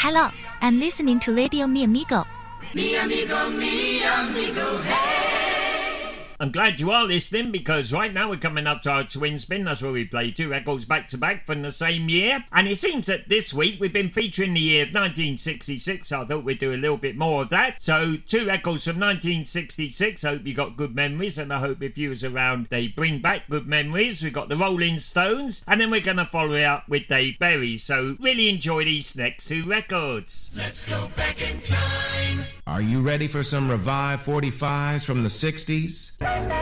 Hello, I'm listening to Radio Mi Amigo. Mi amigo, hey! I'm glad you are listening, because right now we're coming up to our twin spin. That's where we play two records back to back from the same year. And it seems that this week we've been featuring the year 1966, so I thought we'd do a little bit more of that. So two records from 1966. I hope you got good memories, and I hope if you was around they bring back good memories. We've got the Rolling Stones, and then we're going to follow it up with Dave Berry. So really enjoy these next two records. Let's go back in time. Are you ready for some revived 45s from the 60s?